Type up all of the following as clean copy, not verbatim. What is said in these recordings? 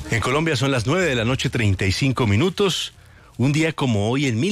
En Colombia son las 9:35 p.m. Un día como hoy, en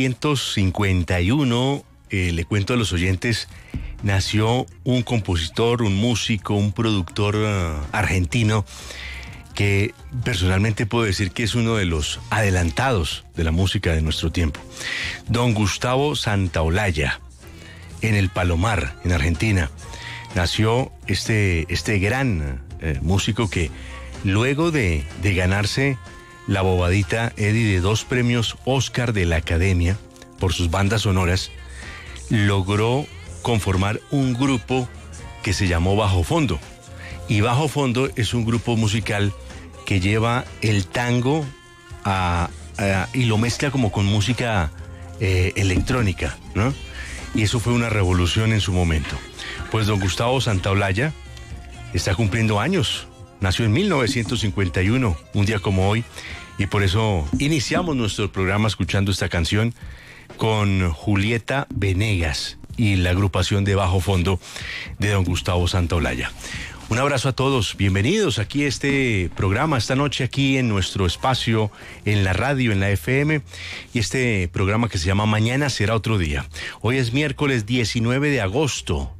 1951, le cuento a los oyentes, nació un compositor, un músico, un productor argentino que personalmente puedo decir que es uno de los adelantados de la música de nuestro tiempo. Don Gustavo Santaolalla, en el Palomar, en Argentina, nació este gran músico que luego de ganarse la bobadita, Eddie, de 2 premios Oscar de la Academia por sus bandas sonoras, logró conformar un grupo que se llamó Bajo Fondo. Y Bajo Fondo es un grupo musical que lleva el tango y lo mezcla como con música electrónica, ¿no? Y eso fue una revolución en su momento. Pues don Gustavo Santaolalla está cumpliendo años. Nació en 1951, un día como hoy, y por eso iniciamos nuestro programa escuchando esta canción con Julieta Venegas y la agrupación de Bajo Fondo de don Gustavo Santaolalla. Un abrazo a todos, bienvenidos aquí a este programa, esta noche aquí en nuestro espacio, en la radio, en la FM, y este programa que se llama Mañana será otro día. Hoy es miércoles 19 de agosto,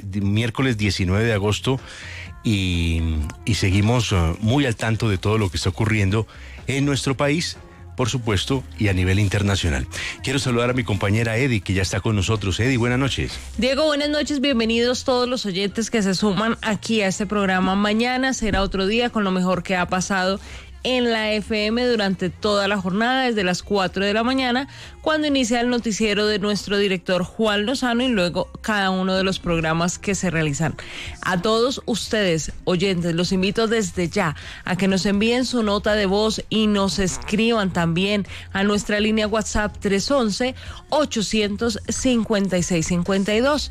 y seguimos muy al tanto de todo lo que está ocurriendo en nuestro país, por supuesto, y a nivel internacional. Quiero saludar a mi compañera Eddie, que ya está con nosotros. Eddie, buenas noches. Diego, buenas noches, bienvenidos todos los oyentes que se suman aquí a este programa. Mañana será otro día con lo mejor que ha pasado en la FM durante toda la jornada, desde las 4 de la mañana, cuando inicia el noticiero de nuestro director Juan Lozano, y luego cada uno de los programas que se realizan. A todos ustedes, oyentes, los invito desde ya a que nos envíen su nota de voz y nos escriban también a nuestra línea WhatsApp 311-856-52.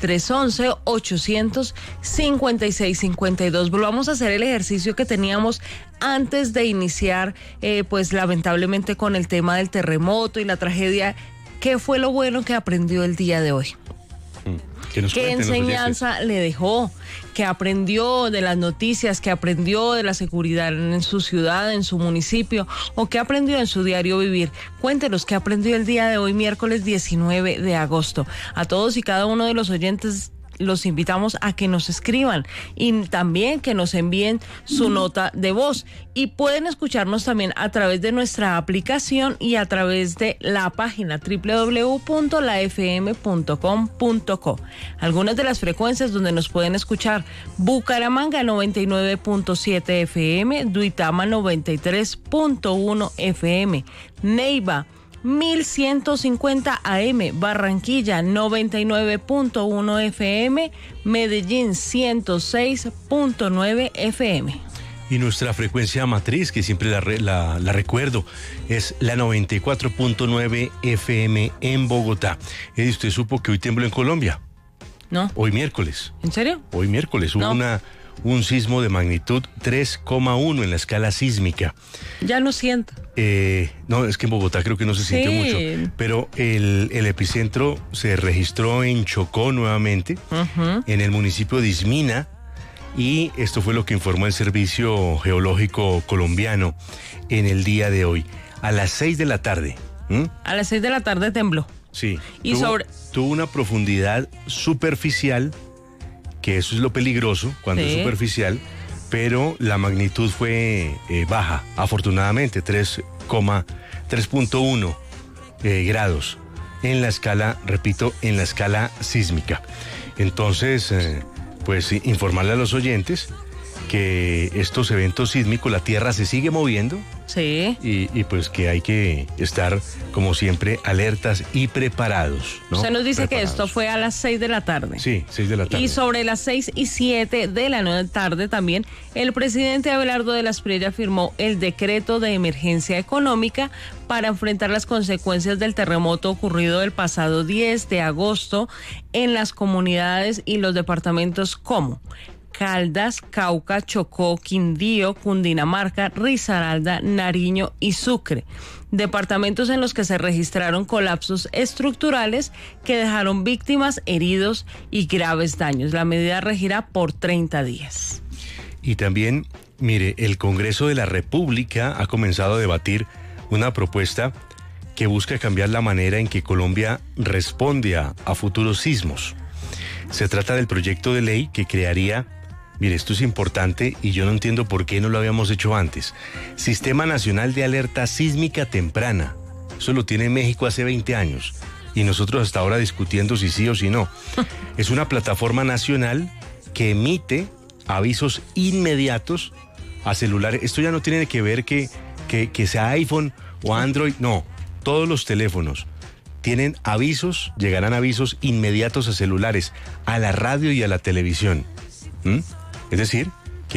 311-856-52. Volvamos a hacer el ejercicio que teníamos antes de iniciar, pues lamentablemente con el tema del terremoto y la tragedia. ¿Qué fue lo bueno que aprendió el día de hoy? ¿Qué enseñanza le dejó? ¿Qué aprendió de las noticias? ¿Qué aprendió de la seguridad en su ciudad, en su municipio? ¿O qué aprendió en su diario vivir? Cuéntenos qué aprendió el día de hoy, miércoles 19 de agosto. A todos y cada uno de los oyentes los invitamos a que nos escriban y también que nos envíen su nota de voz, y pueden escucharnos también a través de nuestra aplicación y a través de la página www.lafm.com.co. Algunas de las frecuencias donde nos pueden escuchar: Bucaramanga 99.7 FM, Duitama 93.1 FM, Neiva 1150 AM, Barranquilla 99.1 FM, Medellín 106.9 FM. Y nuestra frecuencia matriz, que siempre la recuerdo, es la 94.9 FM en Bogotá. Eddie, ¿usted supo que hoy tembló en Colombia? No. Hoy miércoles. ¿En serio? Hoy miércoles hubo un sismo de magnitud 3,1 en la escala sísmica. Ya lo siento. No, es que en Bogotá creo que no se sintió mucho, pero el epicentro se registró en Chocó nuevamente, en el municipio de Ismina, y esto fue lo que informó el Servicio Geológico Colombiano en el día de hoy, a las 6 de la tarde. A las 6 de la tarde tembló. Sí, y tuvo una profundidad superficial, que eso es lo peligroso cuando es superficial, pero la magnitud fue baja, afortunadamente, 3.1 grados en la escala, repito, en la escala sísmica. Entonces, pues informarle a los oyentes que estos eventos sísmicos, la Tierra se sigue moviendo. Sí. Y pues que hay que estar, como siempre, alertas y preparados, ¿no? Usted nos dice que esto fue a las 6 de la tarde. Sí, 6 de la tarde. Y sobre las 6 y 7 de la tarde también, el presidente Abelardo de las Espriella firmó el decreto de emergencia económica para enfrentar las consecuencias del terremoto ocurrido el pasado 10 de agosto en las comunidades y los departamentos como Caldas, Cauca, Chocó, Quindío, Cundinamarca, Risaralda, Nariño y Sucre. Departamentos en los que se registraron colapsos estructurales que dejaron víctimas, heridos y graves daños. La medida regirá por 30 días. Y también Mire, el Congreso de la República ha comenzado a debatir una propuesta que busca cambiar la manera en que Colombia responde a futuros sismos. Se trata del proyecto de ley que crearía, mire, esto es importante y yo no entiendo por qué no lo habíamos hecho antes, Sistema Nacional de Alerta Sísmica Temprana. Eso lo tiene México hace 20 años y nosotros hasta ahora discutiendo si sí o si no. Es una plataforma nacional que emite avisos inmediatos a celulares. Esto ya no tiene que ver que sea iPhone o Android, no. Todos los teléfonos tienen avisos, llegarán avisos inmediatos a celulares, a la radio y a la televisión. Es decir,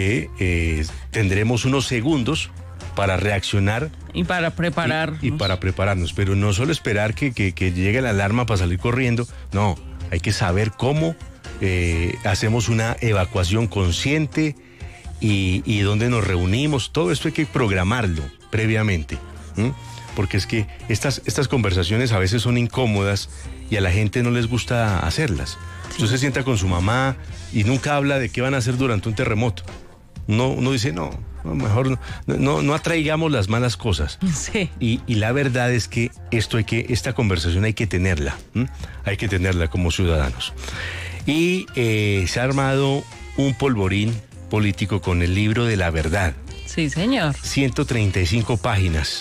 que tendremos unos segundos para reaccionar. Y para prepararnos. Y para prepararnos, pero no solo esperar que llegue la alarma para salir corriendo, no, hay que saber cómo hacemos una evacuación consciente y dónde nos reunimos. Todo esto hay que programarlo previamente. Porque es que estas conversaciones a veces son incómodas y a la gente no les gusta hacerlas. Usted se sienta con su mamá y nunca habla de qué van a hacer durante un terremoto. Uno dice, no, mejor no atraigamos las malas cosas. Sí. Y la verdad es que esta conversación hay que tenerla. Hay que tenerla como ciudadanos. Y se ha armado un polvorín político con el libro de la verdad. Sí, señor. 135 páginas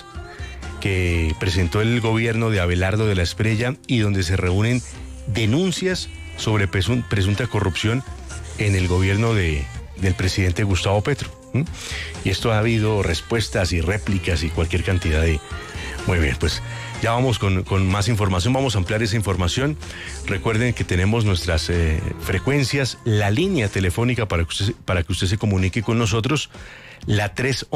que presentó el gobierno de Abelardo de la Espriella y donde se reúnen denuncias sobre presunta corrupción en el gobierno del presidente Gustavo Petro. Y esto ha habido respuestas y réplicas y cualquier cantidad de... Muy bien, pues ya vamos con más información, vamos a ampliar esa información. Recuerden que tenemos nuestras frecuencias, la línea telefónica para que usted se comunique con nosotros, la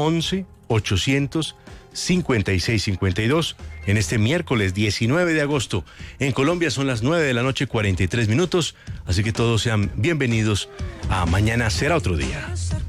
311-800-5652, en este miércoles 19 de agosto. En Colombia son las 9:43 p.m, así que todos sean bienvenidos a Mañana Será Otro Día.